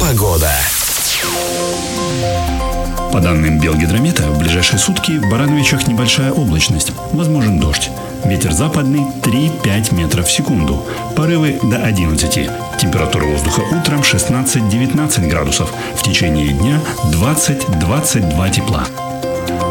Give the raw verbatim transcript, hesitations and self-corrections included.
Погода. По данным Белгидромета, в ближайшие сутки в Барановичах небольшая облачность, возможен дождь. Ветер западный три-пять метров в секунду, порывы до одиннадцати. Температура воздуха утром шестнадцать-девятнадцать градусов, в течение дня двадцать-двадцать два тепла.